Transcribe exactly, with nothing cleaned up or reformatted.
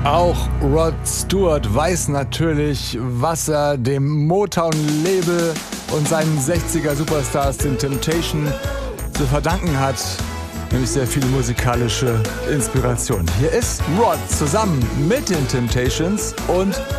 Auch Rod Stewart weiß natürlich, was er dem Motown-Label und seinen sechziger Superstars, den Temptation, zu verdanken hat. Nämlich sehr viel musikalische Inspiration. Hier ist Rod zusammen mit den Temptations und